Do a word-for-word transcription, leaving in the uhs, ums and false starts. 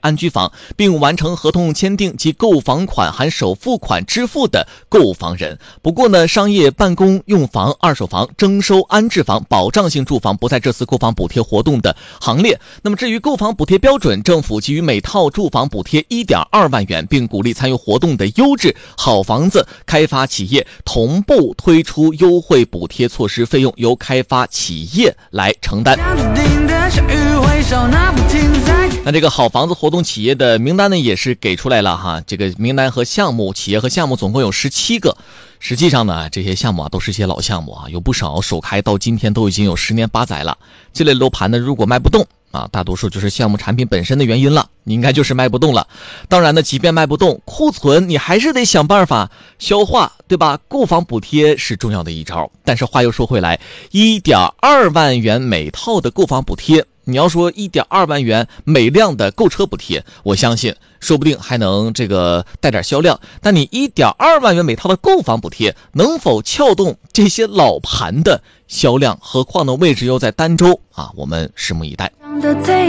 安居房，并完成合同签订及购房款含首付款支付的购房人。不过呢，商业办公用房、二手房、征收安置房、保障性住房不在这次购房补贴活动的行列。那么至于购房补贴标准，政府给予每套住房补贴 一点二万元，并鼓励参与活动的优质好房子开发企业同步推出优惠补贴措施，费用由开发企业来承担。那这个好房子活动企业的名单呢也是给出来了哈，这个名单和项目，企业和项目总共有十七个。实际上呢，这些项目啊都是一些老项目啊，有不少首开到今天都已经有十年八载了。这类楼盘呢，如果卖不动啊，大多数就是项目产品本身的原因了，你应该就是卖不动了。当然呢，即便卖不动，库存你还是得想办法消化，对吧？购房补贴是重要的一招。但是话又说回来， 一点二万元每套的购房补贴，你要说 一点二万元每辆的购车补贴，我相信说不定还能这个带点销量。但你 一点二万元每套的购房补贴能否撬动这些老盘的销量？何况呢，位置又在儋州啊，我们拭目以待。